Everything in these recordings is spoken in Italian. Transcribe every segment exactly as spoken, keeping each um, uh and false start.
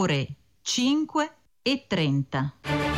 ore cinque e trenta.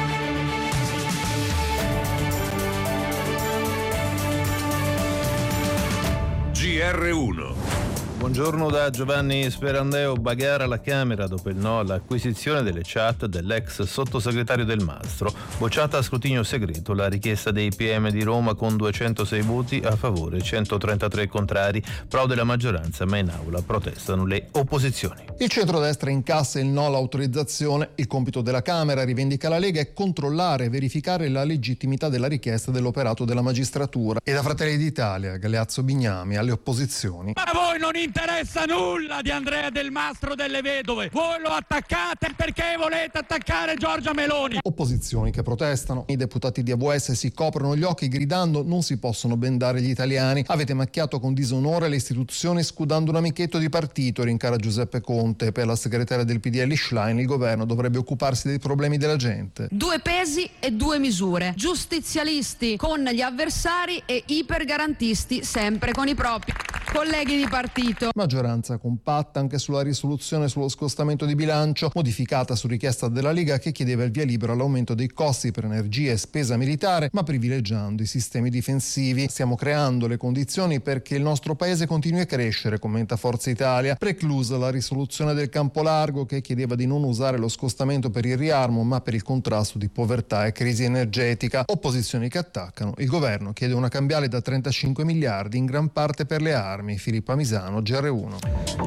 G R uno. Buongiorno da Giovanni Sperandeo. Bagarre alla Camera dopo il no all'acquisizione delle chat dell'ex sottosegretario Del Mastro. Bocciata a scrutinio segreto la richiesta dei P M di Roma con duecentosei voti a favore, centotrentatré contrari. Pro della maggioranza, ma in aula protestano le opposizioni. Il centrodestra incassa il no all'autorizzazione. Il compito della Camera, rivendica la Lega, è controllare e verificare la legittimità della richiesta dell'operato della magistratura. E da Fratelli d'Italia, Galeazzo Bignami, alle opposizioni. Ma a voi non interessa nulla di Andrea Del Mastro delle Vedove. Voi lo attaccate perché volete attaccare Giorgia Meloni. Opposizioni che protestano. I deputati di A V S si coprono gli occhi gridando: non si possono bendare gli italiani. Avete macchiato con disonore le istituzioni scudando un amichetto di partito, rincara Giuseppe Conte. Per la segretaria del P D L Schlein il governo dovrebbe occuparsi dei problemi della gente. Due pesi e due misure. Giustizialisti con gli avversari e ipergarantisti sempre con i propri colleghi di partito. Maggioranza compatta anche sulla risoluzione sullo scostamento di bilancio, modificata su richiesta della Lega, che chiedeva il via libera all'aumento dei costi per energia e spesa militare, ma privilegiando i sistemi difensivi. Stiamo creando le condizioni perché il nostro paese continui a crescere, commenta Forza Italia. Preclusa la risoluzione del campo largo, che chiedeva di non usare lo scostamento per il riarmo, ma per il contrasto di povertà e crisi energetica. Opposizioni che attaccano. Il governo chiede una cambiale da trentacinque miliardi, in gran parte per le armi. Filippa Misano, G R uno.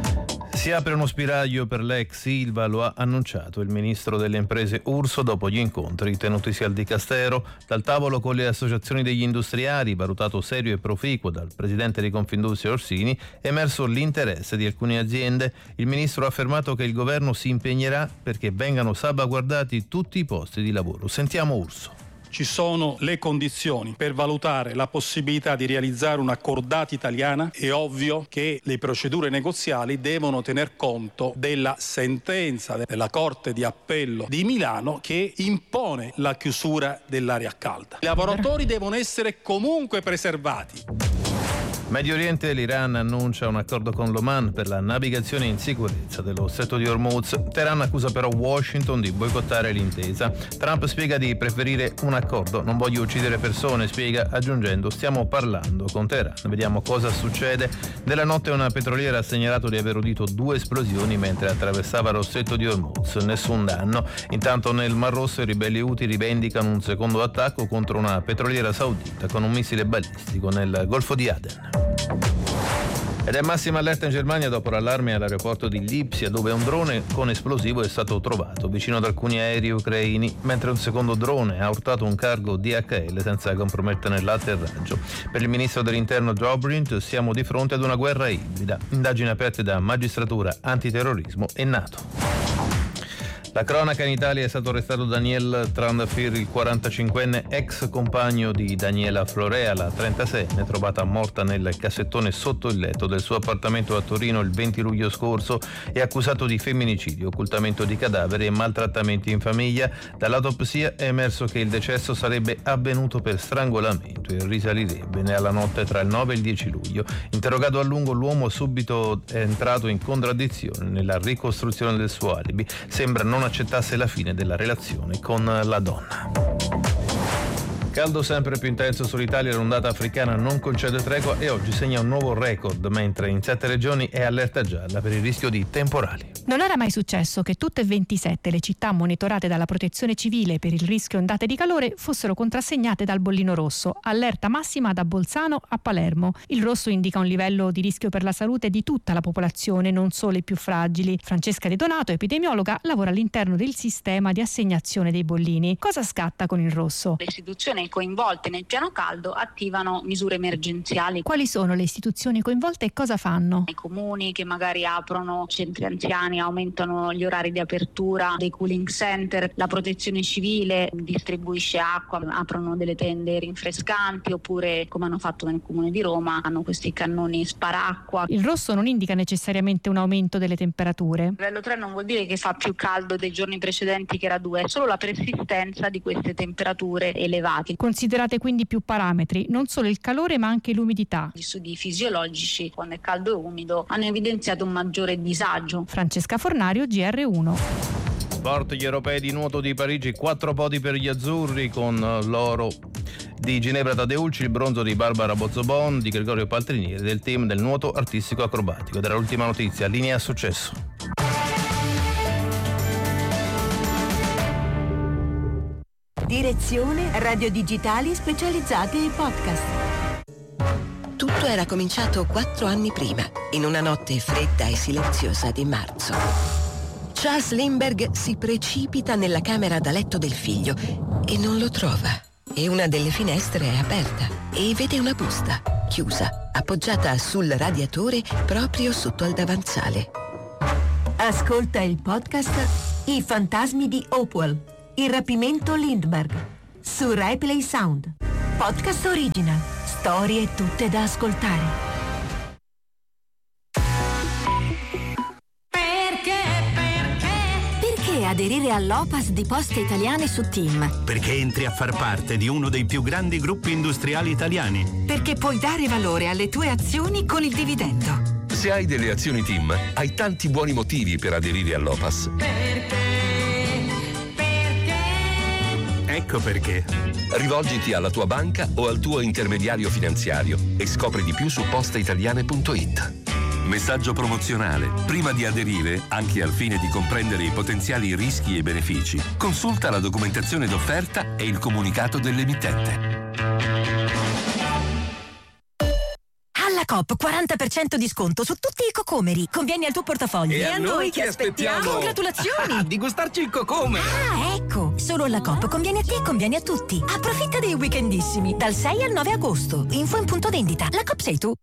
Si apre uno spiraglio per l'ex Ilva, lo ha annunciato il ministro delle imprese Urso dopo gli incontri tenutisi al Dicastero. Dal tavolo con le associazioni degli industriali, valutato serio e proficuo dal presidente di Confindustria Orsini, è emerso l'interesse di alcune aziende. Il ministro ha affermato che il governo si impegnerà perché vengano salvaguardati tutti i posti di lavoro. Sentiamo Urso. Ci sono le condizioni per valutare la possibilità di realizzare una cordata italiana. È ovvio che le procedure negoziali devono tener conto della sentenza della Corte di Appello di Milano che impone la chiusura dell'area calda. I lavoratori devono essere comunque preservati. Medio Oriente, l'Iran annuncia un accordo con l'Oman per la navigazione in sicurezza dello stretto di Hormuz. Teheran accusa però Washington di boicottare l'intesa. Trump spiega di preferire un accordo. Non voglio uccidere persone, spiega, aggiungendo: stiamo parlando con Teheran, vediamo cosa succede. Nella notte una petroliera ha segnalato di aver udito due esplosioni mentre attraversava lo stretto di Hormuz. Nessun danno. Intanto nel Mar Rosso i ribelli Houthi rivendicano un secondo attacco contro una petroliera saudita con un missile balistico nel Golfo di Aden. Ed è massima allerta in Germania dopo l'allarme all'aeroporto di Lipsia, dove un drone con esplosivo è stato trovato vicino ad alcuni aerei ucraini, mentre un secondo drone ha urtato un cargo D H L senza comprometterne l'atterraggio. Per il ministro dell'interno Dobrindt siamo di fronte ad una guerra ibrida. Indagini aperte da magistratura, antiterrorismo e NATO. La cronaca: in Italia è stato arrestato Daniel Trandafir, il quarantacinquenne ex compagno di Daniela Florea, la trentaseienne, trovata morta nel cassettone sotto il letto del suo appartamento a Torino il venti luglio scorso, è accusato di femminicidio, occultamento di cadavere e maltrattamenti in famiglia. Dall'autopsia è emerso che il decesso sarebbe avvenuto per strangolamento e risalirebbe alla notte tra il nove e il dieci luglio. Interrogato a lungo, l'uomo subito è entrato in contraddizione nella ricostruzione del suo alibi. Sembra non accettasse la fine della relazione con la donna. Caldo sempre più intenso sull'Italia, l'ondata africana non concede tregua e oggi segna un nuovo record, mentre in sette regioni è allerta gialla per il rischio di temporali. Non era mai successo che tutte e ventisette le città monitorate dalla Protezione Civile per il rischio ondate di calore fossero contrassegnate dal bollino rosso, allerta massima da Bolzano a Palermo. Il rosso indica un livello di rischio per la salute di tutta la popolazione, non solo i più fragili. Francesca De Donato, epidemiologa, lavora all'interno del sistema di assegnazione dei bollini. Cosa scatta con il rosso? Le istituzioni coinvolte nel piano caldo attivano misure emergenziali. Quali sono le istituzioni coinvolte e cosa fanno? I comuni che magari aprono centri anziani, aumentano gli orari di apertura dei cooling center, la Protezione Civile distribuisce acqua, aprono delle tende rinfrescanti, oppure, come hanno fatto nel comune di Roma, hanno questi cannoni sparacqua. Il rosso non indica necessariamente un aumento delle temperature. Il livello tre non vuol dire che fa più caldo dei giorni precedenti che era due, è solo la persistenza di queste temperature elevate. Considerate quindi più parametri, non solo il calore ma anche l'umidità. Gli studi fisiologici, quando è caldo e umido, hanno evidenziato un maggiore disagio. Francesca Fornario, G R uno. Sport, gli europei di nuoto di Parigi, quattro podi per gli azzurri con l'oro di Ginevra Tadeulci, il bronzo di Barbara Bozzobon, di Gregorio Paltrinieri, del team del nuoto artistico acrobatico. Ed era l'ultima notizia, linea successo. Direzione Radio Digitali specializzate in podcast. Tutto era cominciato quattro anni prima, in una notte fredda e silenziosa di marzo. Charles Lindbergh si precipita nella camera da letto del figlio e non lo trova. E una delle finestre è aperta e vede una busta, chiusa, appoggiata sul radiatore proprio sotto al davanzale. Ascolta il podcast I fantasmi di Hopewell, il rapimento Lindbergh, su RaiPlay Sound. Podcast original, storie tutte da ascoltare. Aderire all'O P A S di Poste Italiane su TIM. Perché entri a far parte di uno dei più grandi gruppi industriali italiani. Perché puoi dare valore alle tue azioni con il dividendo. Se hai delle azioni TIM, hai tanti buoni motivi per aderire all'O P A S. Perché? Perché? Ecco perché. Rivolgiti alla tua banca o al tuo intermediario finanziario e scopri di più su posteitaliane punto it. Messaggio promozionale. Prima di aderire, anche al fine di comprendere i potenziali rischi e benefici, consulta la documentazione d'offerta e il comunicato dell'emittente. Alla Coop quaranta per cento di sconto su tutti i cocomeri. Conviene al tuo portafoglio. E, e a noi, noi che aspettiamo? aspettiamo? Congratulazioni! Ah, di gustarci il cocome! Ah, ecco! Solo alla Coop conviene a te e conviene a tutti. Approfitta dei weekendissimi dal sei al nove agosto. Info in punto vendita. La Coop sei tu.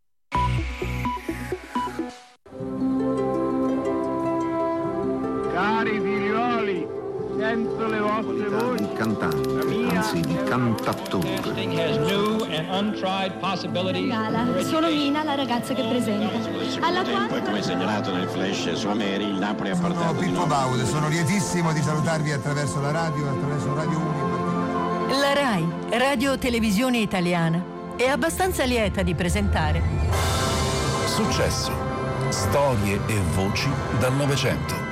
Cari figlioli, sento le vostre voci. Di cantante, anzi di cantattore. Gala, sono Mina, la ragazza che presenta. Alla quale... come segnalato nel flash su Ameri, il Napoli ha portato. Sono Pippo Baude, sono lietissimo di salutarvi attraverso la radio e attraverso Radio uno. La RAI, Radio Televisione Italiana, è abbastanza lieta di presentare Successo. Storie e voci dal Novecento.